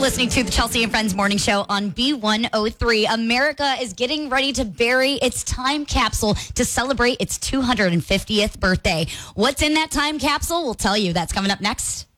listening to the Chelsea and Friends Morning Show on B103. America is getting ready to bury its time capsule to celebrate its 250th birthday. What's in that time capsule? We'll tell you. That's coming up next.